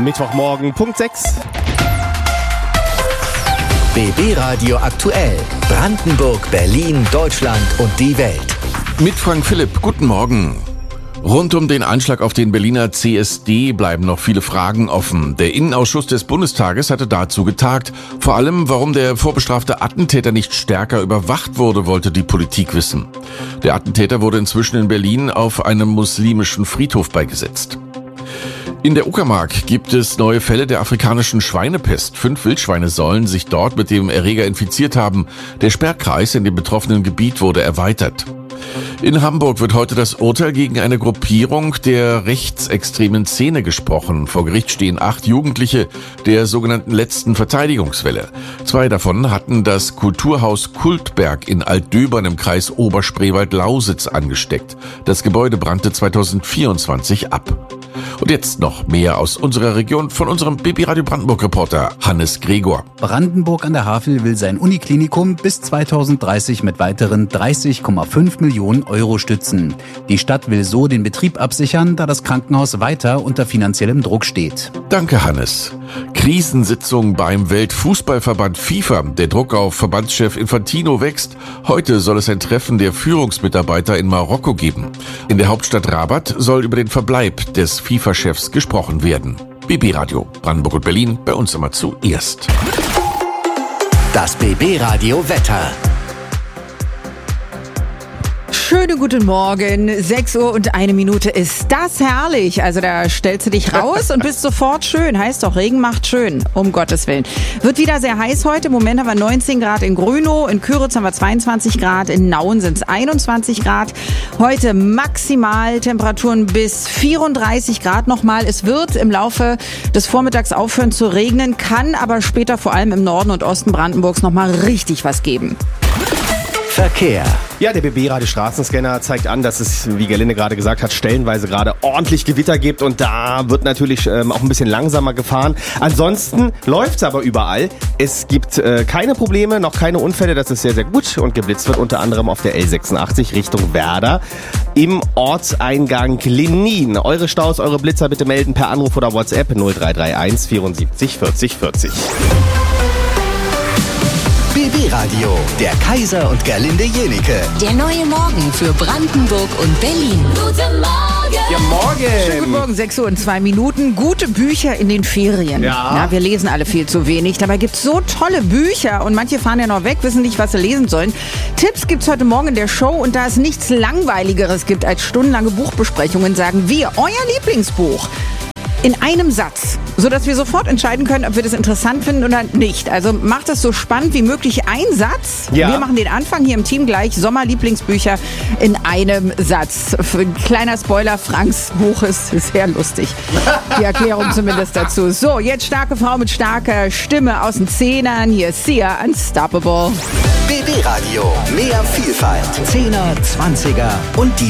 Mittwochmorgen, Punkt 6. BB Radio aktuell. Brandenburg, Berlin, Deutschland und die Welt. Mit Frank Philipp, guten Morgen. Rund um den Einschlag auf den Berliner CSD bleiben noch viele Fragen offen. Der Innenausschuss des Bundestages hatte dazu getagt. Vor allem, warum der vorbestrafte Attentäter nicht stärker überwacht wurde, wollte die Politik wissen. Der Attentäter wurde inzwischen in Berlin auf einem muslimischen Friedhof beigesetzt. In der Uckermark gibt es neue Fälle der afrikanischen Schweinepest. 5 Wildschweine sollen sich dort mit dem Erreger infiziert haben. Der Sperrkreis in dem betroffenen Gebiet wurde erweitert. In Hamburg wird heute das Urteil gegen eine Gruppierung der rechtsextremen Szene gesprochen. Vor Gericht stehen 8 Jugendliche der sogenannten letzten Verteidigungswelle. 2 davon hatten das Kulturhaus Kultberg in Altdöbern im Kreis Oberspreewald-Lausitz angesteckt. Das Gebäude brannte 2024 ab. Und jetzt noch mehr aus unserer Region von unserem BB Radio Brandenburg-Reporter Hannes Gregor. Brandenburg an der Havel will sein Uniklinikum bis 2030 mit weiteren 30,5 Millionen Euro stützen. Die Stadt will so den Betrieb absichern, da das Krankenhaus weiter unter finanziellem Druck steht. Danke, Hannes. Krisensitzung beim Weltfußballverband FIFA. Der Druck auf Verbandschef Infantino wächst. Heute soll es ein Treffen der Führungsmitarbeiter in Marokko geben. In der Hauptstadt Rabat soll über den Verbleib des FIFA-Chefs gesprochen werden. BB Radio, Brandenburg und Berlin, bei uns immer zuerst. Das BB Radio Wetter. Schönen guten Morgen, 6 Uhr und 1 Minute. Ist das herrlich? Also da stellst du dich raus und bist sofort schön. Heißt doch, Regen macht schön, um Gottes Willen. Wird wieder sehr heiß heute. Im Moment haben wir 19 Grad in Grünow, in Küritz haben wir 22 Grad, in Nauen sind es 21 Grad. Heute Maximaltemperaturen bis 34 Grad nochmal. Es wird im Laufe des Vormittags aufhören zu regnen, kann aber später vor allem im Norden und Osten Brandenburgs nochmal richtig was geben. Verkehr. Ja, der BB Radio Straßenscanner zeigt an, dass es, wie Gerlinde gerade gesagt hat, stellenweise gerade ordentlich Gewitter gibt und da wird natürlich auch ein bisschen langsamer gefahren. Ansonsten läuft's aber überall. Es gibt keine Probleme, noch keine Unfälle, das ist sehr, sehr gut und geblitzt wird unter anderem auf der L86 Richtung Werder im Ortseingang Lenin. Eure Staus, eure Blitzer bitte melden per Anruf oder WhatsApp 0331 74 40 40. BB Radio, der Kaiser und Gerlinde Jenike. Der neue Morgen für Brandenburg und Berlin. Guten Morgen! Ja, morgen! Schönen guten Morgen, 6 Uhr und 2 Minuten. Gute Bücher in den Ferien. Ja. Na, wir lesen alle viel zu wenig. Dabei gibt's so tolle Bücher und manche fahren ja noch weg, wissen nicht, was sie lesen sollen. Tipps gibt's heute Morgen in der Show und da es nichts Langweiligeres gibt als stundenlange Buchbesprechungen, sagen wir, euer Lieblingsbuch in einem Satz, sodass wir sofort entscheiden können, ob wir das interessant finden oder nicht. Also macht es so spannend wie möglich ein Satz. Ja. Wir machen den Anfang hier im Team gleich. Sommerlieblingsbücher in einem Satz. Kleiner Spoiler, Franks Buch ist sehr lustig. Die Erklärung zumindest dazu. So, jetzt starke Frau mit starker Stimme aus den Zehnern. Hier ist Sia Unstoppable. BB Radio, mehr Vielfalt. 10er, 20er und die